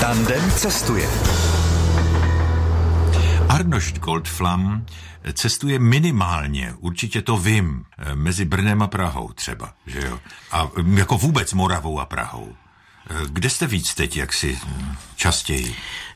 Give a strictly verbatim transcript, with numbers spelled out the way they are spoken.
Tandem cestuje. Arnošt Goldflam cestuje minimálně, určitě to vím, mezi Brnem a Prahou třeba, že jo? A jako vůbec Moravou a Prahou. Kde jste víc teď, jak si častěji?